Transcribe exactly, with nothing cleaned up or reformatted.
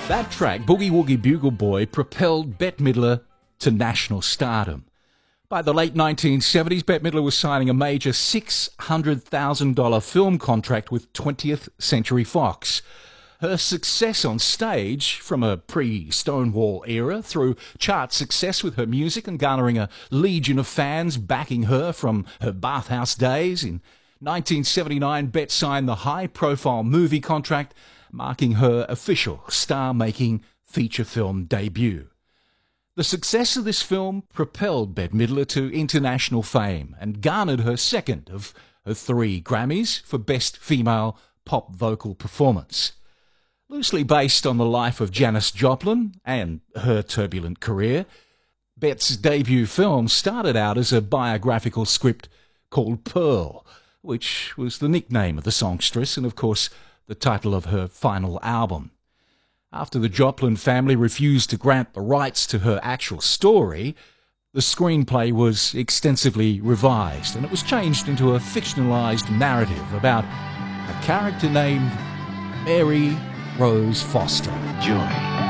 That track, Boogie Woogie Bugle Boy, propelled Bette Midler to national stardom. By the late nineteen seventies, Bette Midler was signing a major six hundred thousand dollars film contract with twentieth Century Fox. Her success on stage, from a pre-Stonewall era, through chart success with her music and garnering a legion of fans backing her from her bathhouse days. In nineteen seventy-nine, Bette signed the high-profile movie contract, marking her official star-making feature film debut. The success of this film propelled Bette Midler to international fame and garnered her second of her three Grammys for Best Female Pop Vocal Performance. Loosely based on the life of Janis Joplin and her turbulent career, Bette's debut film started out as a biographical script called Pearl, which was the nickname of the songstress and, of course, the title of her final album. After the Joplin family refused to grant the rights to her actual story, the screenplay was extensively revised and it was changed into a fictionalized narrative about a character named Mary Rose Foster. Joy.